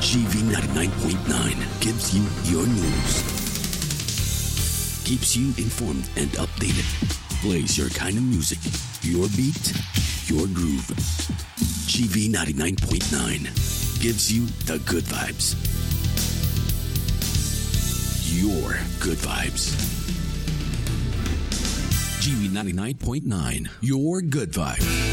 GV 99.9 gives you your news, keeps you informed and updated, plays your kind of music, your beat, your groove. GV 99.9 gives you the good vibes. Your good vibes. GV 99.9, your good vibe.